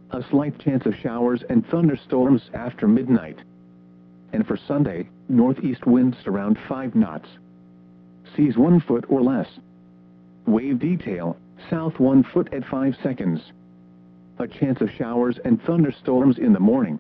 A slight chance of showers and thunderstorms after midnight. And for Sunday, northeast winds around 5 knots. Seas 1 foot or less. Wave detail, south 1 foot at 5 seconds. A chance of showers and thunderstorms in the morning.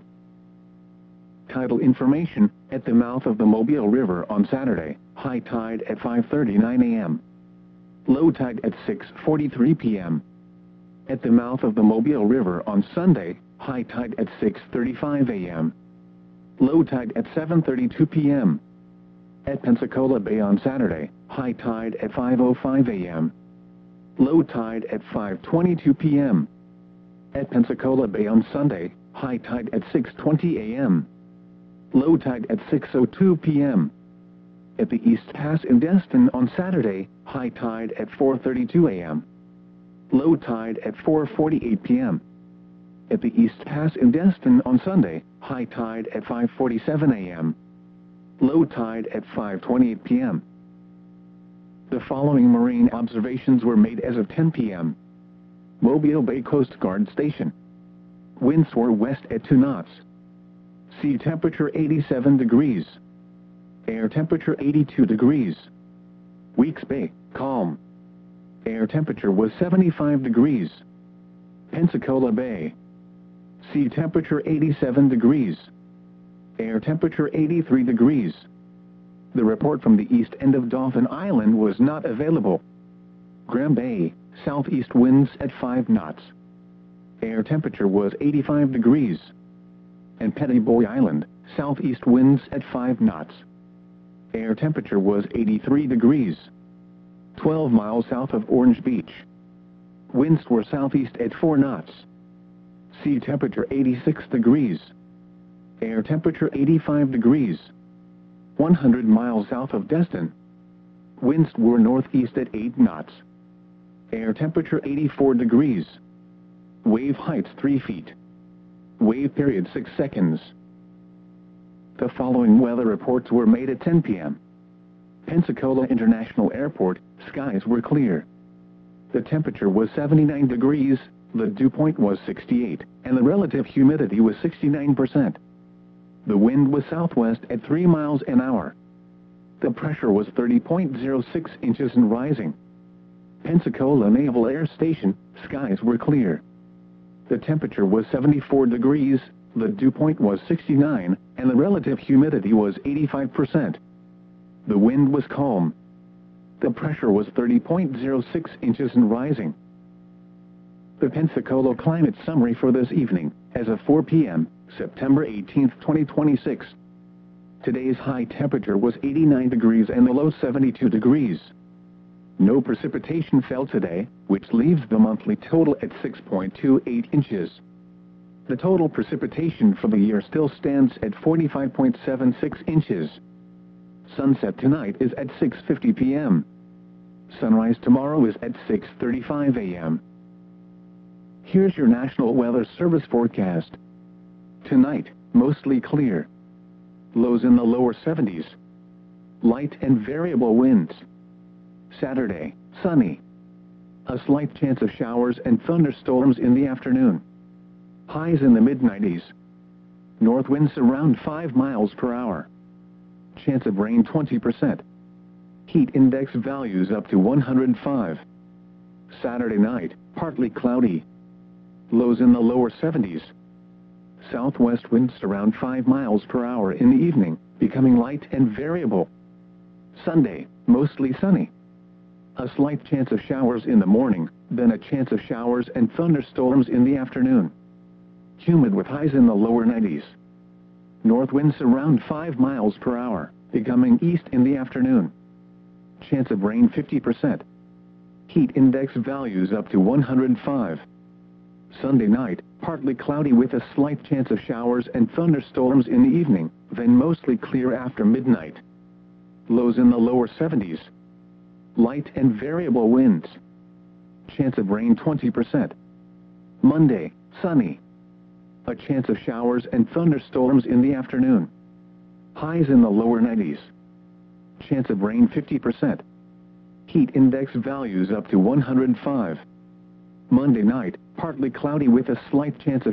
Tidal information, at the mouth of the Mobile River on Saturday, high tide at 5:39 a.m. Low tide at 6:43 p.m. At the mouth of the Mobile River on Sunday, high tide at 6:35 a.m. Low tide at 7:32 p.m. At Pensacola Bay on Saturday, high tide at 5:05 a.m. Low tide at 5:22 p.m. At Pensacola Bay on Sunday, high tide at 6:20 a.m. Low tide at 6:02 p.m. At the East Pass in Destin on Saturday, high tide at 4:32 a.m. Low tide at 4:48 p.m. At the East Pass in Destin on Sunday, high tide at 5:47 a.m. Low tide at 5:28 p.m. The following marine observations were made as of 10 p.m. Mobile Bay Coast Guard Station. Winds were west at 2 knots. Sea temperature 87 degrees. Air temperature 82 degrees. Weeks Bay, calm. Air temperature was 75 degrees. Pensacola Bay. Sea temperature 87 degrees. Air temperature 83 degrees. The report from the east end of Dauphin Island was not available. Graham Bay, southeast winds at 5 knots. Air temperature was 85 degrees. And Petty Boy Island, southeast winds at 5 knots. Air temperature was 83 degrees. 12 miles south of Orange Beach. Winds were southeast at 4 knots. Sea temperature 86 degrees. Air temperature 85 degrees. 100 miles south of Destin. Winds were northeast at 8 knots. Air temperature 84 degrees. Wave heights 3 feet. Wave period 6 seconds. The following weather reports were made at 10 p.m. Pensacola International Airport, skies were clear. The temperature was 79 degrees, the dew point was 68, and the relative humidity was 69%. The wind was southwest at 3 miles an hour. The pressure was 30.06 inches and rising. Pensacola Naval Air Station, skies were clear. The temperature was 74 degrees, the dew point was 69, and the relative humidity was 85%. The wind was calm. The pressure was 30.06 inches and rising. The Pensacola climate summary for this evening, as of 4 p.m., September 18, 2026. Today's high temperature was 89 degrees and the low 72 degrees. No precipitation fell today, which leaves the monthly total at 6.28 inches. The total precipitation for the year still stands at 45.76 inches. Sunset tonight is at 6:50 p.m. Sunrise tomorrow is at 6:35 a.m. Here's your National Weather Service forecast. Tonight, mostly clear. Lows in the lower 70s. Light and variable winds. Saturday, sunny. A slight chance of showers and thunderstorms in the afternoon. Highs in the mid-90s. North winds around 5 miles per hour. Chance of rain 20%. Heat index values up to 105. Saturday night, partly cloudy. Lows in the lower 70s. Southwest winds around 5 miles per hour in the evening, becoming light and variable. Sunday, mostly sunny. A slight chance of showers in the morning, then a chance of showers and thunderstorms in the afternoon. Humid with highs in the lower 90s. North winds around 5 miles per hour, becoming east in the afternoon. Chance of rain 50%. Heat index values up to 105. Sunday night, partly cloudy with a slight chance of showers and thunderstorms in the evening, then mostly clear after midnight. Lows in the lower 70s. Light and variable winds. Chance of rain 20%. Monday, sunny. A chance of showers and thunderstorms in the afternoon. Highs in the lower 90s. Chance of rain 50%. Heat index values up to 105. Monday night, partly cloudy with a slight chance of